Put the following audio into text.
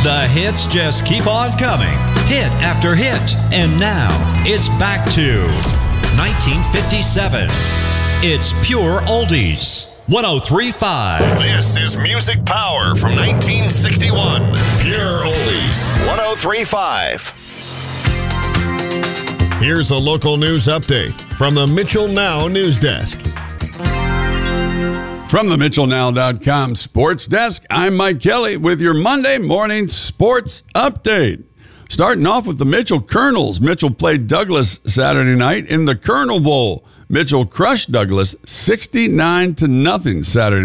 The hits just keep on coming, hit after hit. And now, it's back to 1957. It's pure oldies. 103.5. This is Music Power from 1961. Pure oldies. 103.5. Here's a local news update from the Mitchell Now News Desk. From the MitchellNow.com Sports Desk, I'm Mike Kelly with your Monday morning sports update. Starting off with the Mitchell Colonels. Mitchell played Douglas Saturday night in the Colonel Bowl. Mitchell crushed Douglas 69-0 Saturday